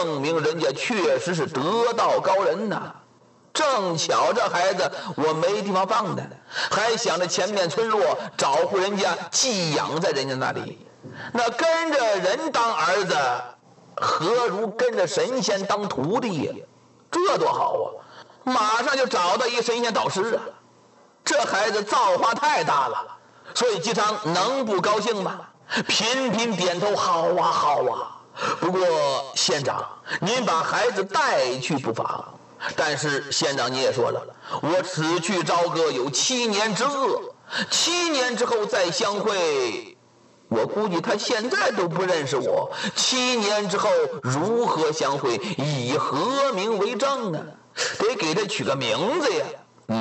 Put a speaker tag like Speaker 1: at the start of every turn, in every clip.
Speaker 1: 证明人家确实是得道高人呐。正巧这孩子我没地方放的，还想着前面村落找户人家寄养在人家那里。那跟着人当儿子，何如跟着神仙当徒弟呀？这多好啊！马上就找到一神仙导师啊！这孩子造化太大了，所以姬昌能不高兴吗？频频点头，好啊，好啊。不过县长，您把孩子带去不妨。但是县长你也说了，我此去朝歌有7年之恶，7年之后再相会，我估计他现在都不认识我，7年之后如何相会，以何名为证呢？得给他取个名字呀。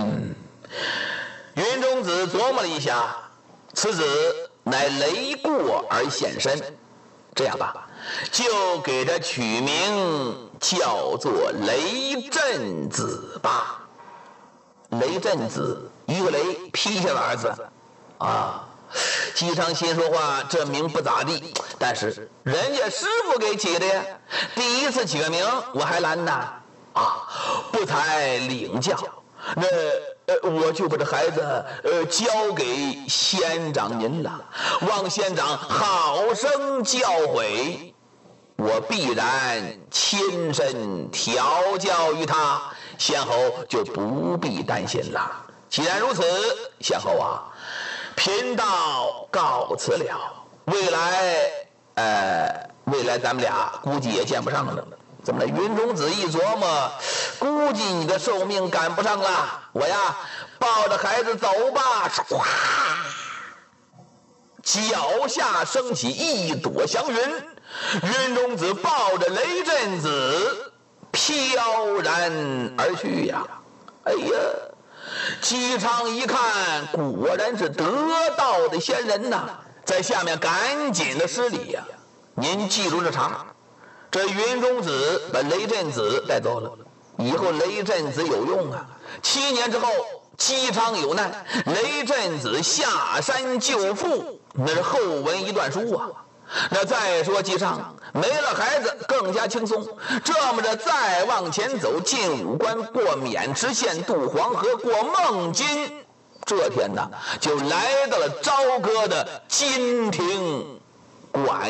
Speaker 1: 云中子琢磨了一下，此子乃雷过而现身，这样吧，就给他取名叫做雷震子吧。雷震子，一个雷劈下的儿子啊。姬昌心说话，这名不咋地，但是人家师傅给起的呀，第一次起个名我还拦呐啊，不才领教。那我就把这孩子交给县长您了，望县长好生教诲，我必然亲身调教于他，先侯就不必担心了。既然如此，先侯啊，贫道告辞了。未来咱们俩估计也见不上了。怎么了？云中子一琢磨，估计你的寿命赶不上了。我呀，抱着孩子走吧。唰，脚下升起一朵祥云，云中子抱着雷震子飘然而去呀。哎呀，姬昌一看，果然是得道的仙人呐，在下面赶紧的施礼呀。您记住这茬，这云中子把雷震子带走了，以后雷震子有用啊。7年之后，姬昌有难，雷震子下山救父，那是后文一段书啊。那再说姬昌没了孩子更加轻松，这么着再往前走，进武关，过渑池县，渡黄河，过孟津，这天呢就来到了朝歌的金庭馆